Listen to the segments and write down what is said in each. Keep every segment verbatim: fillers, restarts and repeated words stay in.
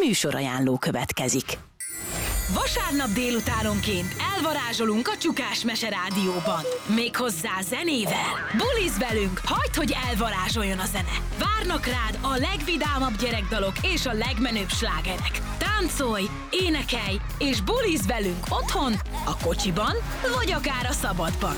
Műsorajánló következik. Vasárnap délutánonként elvarázsolunk a Csukás Mese Rádióban. Méghozzá zenével. Bulizz velünk, hagyd, hogy elvarázsoljon a zene. Várnak rád a legvidámabb gyerekdalok és a legmenőbb slágerek. Táncolj, énekelj és bulizz velünk otthon, a kocsiban vagy akár a szabadban.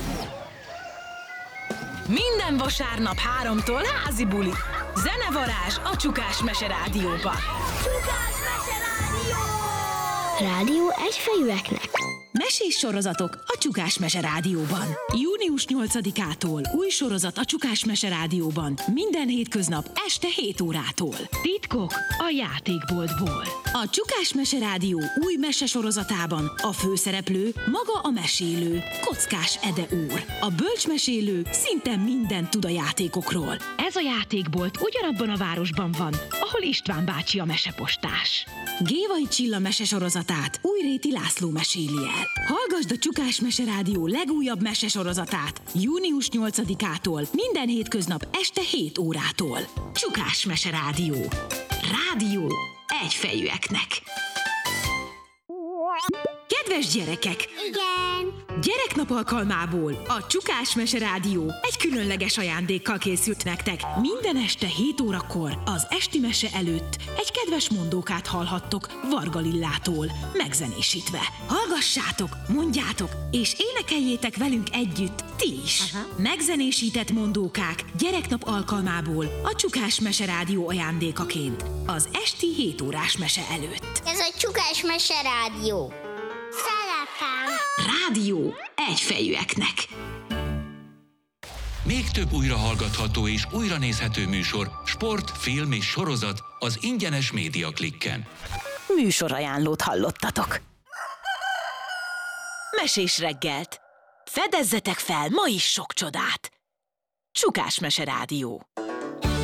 Minden vasárnap háromtól házi buli. Zenevarázs a Csukás Mese Rádióban. Csukás Mese Rádió! Rádió egyfejűeknek. Mesés sorozatok a Csukás Mese Rádióban. június nyolcadikától új sorozat a Csukás Mese Rádióban. Minden hétköznap este hét órától. Titkok a játékboltból. A Csukás Mese Rádió új mesesorozatában a főszereplő maga a mesélő, Kockás Ede úr. A bölcsmesélő szinte mindent tud a játékokról. Ez a játékbolt ugyanabban a városban van, ahol István bácsi a mesepostás. Gévai Csilla mesesorozatát Újréti László meséli el. Hallgasd a Csukás Mese Rádió legújabb mesesorozatát június nyolcadikától minden hétköznap este hét órától. Csukás Mese Rádió. Rádió egyfejűeknek. Kedves gyerekek! Igen! Gyereknap alkalmából a Csukás Mese Rádió egy különleges ajándékkal készült nektek. Minden este hét órakor az esti mese előtt egy kedves mondókát hallhattok Varga Lillától, megzenésítve. Hallgassátok, mondjátok, és énekeljétek velünk együtt ti is. Aha. Megzenésített mondókák gyereknap alkalmából a Csukás Mese Rádió ajándékaként az esti hét órás mese előtt. Ez a Csukás Mese Rádió. Szeretem! Rádió egyfejűeknek. Még több újrahallgatható és újranézhető műsor, sport, film és sorozat az ingyenes Média Klikken. Műsorajánlót hallottatok. Mesés reggelt. Fedezzetek fel ma is sok csodát. Csukás Mese Rádió.